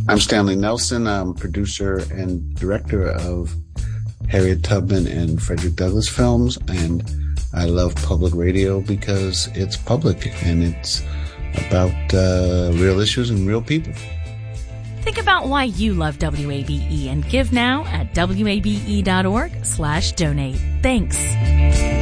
I'm Stanley Nelson. I'm producer and director of Harriet Tubman and Frederick Douglass films, and I love public radio because it's public and it's about real issues and real people. Think about why you love WABE and give now at wabe.org/donate. Thanks.